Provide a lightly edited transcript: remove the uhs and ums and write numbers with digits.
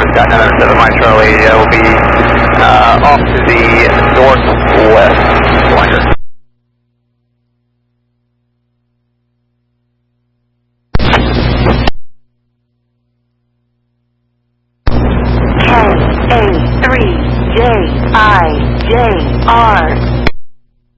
got another 7 Mike Charlie, will be off to the northwest. Blanker. KA3JIJR